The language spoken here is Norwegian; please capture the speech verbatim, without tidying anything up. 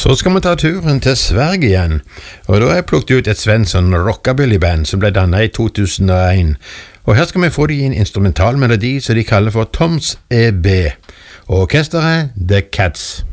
Så skal vi ta turen til Sverige igjen, og da har jeg plukket ut et svensk sånn rockabilly-band som ble dannet i to tusen og en, og her skal vi få de en instrumental melodi som de kaller for Toms E B, og orkesteret The Cats.